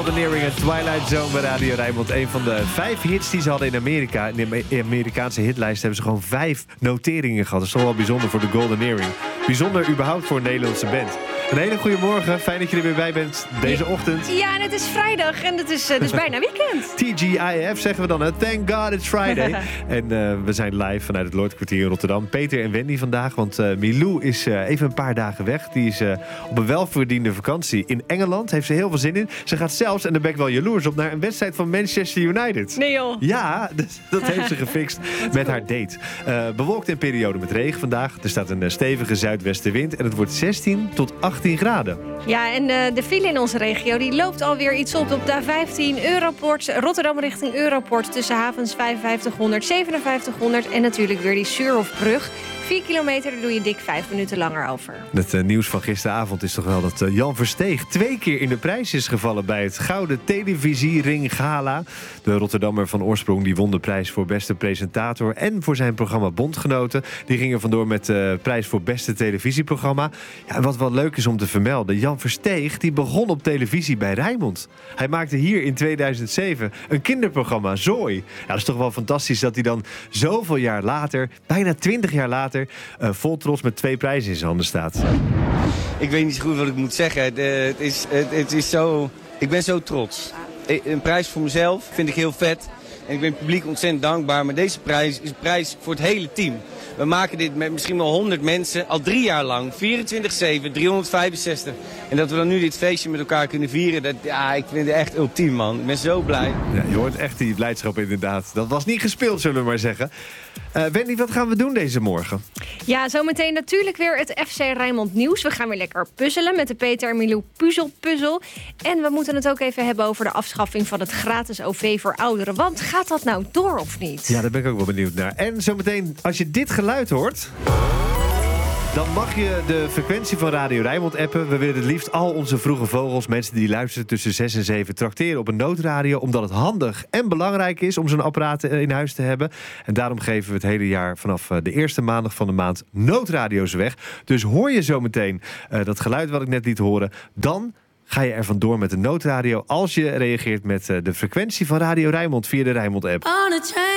Golden Earring en Twilight Zone bij Radio Rijnmond. Een van de 5 hits die ze hadden in Amerika. In de Amerikaanse hitlijst hebben ze gewoon 5 noteringen gehad. Dat is toch wel bijzonder voor de Golden Earring. Bijzonder überhaupt voor een Nederlandse band. Een hele goede morgen. Fijn dat je er weer bij bent deze ochtend. Ja, en het is vrijdag en het is dus bijna weekend. TGIF zeggen we dan. Thank God it's Friday. En we zijn live vanuit het Lloydkwartier in Rotterdam. Peter en Wendy vandaag, want Milou is even een paar dagen weg. Die is op een welverdiende vakantie in Engeland. Heeft ze heel veel zin in. Ze gaat zelfs, en daar ben ik wel jaloers op, naar een wedstrijd van Manchester United. Nee joh. Ja, dat heeft ze gefixt met haar date. Bewolkt in periode met regen vandaag. Er staat een stevige zuidwestenwind en het wordt 16 tot 18 graden. Ja, en de file in onze regio die loopt alweer iets op de A15 Europort, Rotterdam richting Europort tussen havens 5500, 5700 en natuurlijk weer die Suurhofbrug. 4 kilometer, daar doe je dik 5 minuten langer over. Het nieuws van gisteravond is toch wel dat Jan Versteeg 2 keer in de prijs is gevallen bij het Gouden Televisiering Gala. De Rotterdammer van oorsprong die won de prijs voor beste presentator en voor zijn programma Bondgenoten. Die gingen vandoor met de prijs voor beste televisieprogramma. Ja, en wat wel leuk is om te vermelden, Jan Versteeg die begon op televisie bij Rijnmond. Hij maakte hier in 2007 een kinderprogramma, Zooi. Ja, dat is toch wel fantastisch dat hij dan zoveel jaar later, bijna 20 jaar later, vol trots met 2 prijzen in zijn handen staat. Ik weet niet zo goed wat ik moet zeggen. Het is zo... Ik ben zo trots. Een prijs voor mezelf vind ik heel vet. En ik ben het publiek ontzettend dankbaar. Maar deze prijs is een prijs voor het hele team. We maken dit met misschien wel 100 mensen al 3 jaar lang. 24/7, 365. En dat we dan nu dit feestje met elkaar kunnen vieren. Ik vind het echt ultiem, man. Ik ben zo blij. Ja, je hoort echt die blijdschap inderdaad. Dat was niet gespeeld, zullen we maar zeggen. Wendy, wat gaan we doen deze morgen? Ja, zometeen natuurlijk weer het FC Rijnmond nieuws. We gaan weer lekker puzzelen met de Peter en Milou puzzel. En we moeten het ook even hebben over de afschaffing van het gratis OV voor ouderen. Want gaat dat nou door of niet? Ja, daar ben ik ook wel benieuwd naar. En zometeen, als je dit geluid hoort, dan mag je de frequentie van Radio Rijnmond appen. We willen het liefst al onze vroege vogels, mensen die luisteren tussen 6 en 7... trakteren op een noodradio, omdat het handig en belangrijk is om zo'n apparaat in huis te hebben. En daarom geven we het hele jaar vanaf de eerste maandag van de maand noodradio's weg. Dus hoor je zometeen dat geluid wat ik net liet horen, dan ga je er vandoor met de noodradio als je reageert met de frequentie van Radio Rijnmond via de Rijnmond app.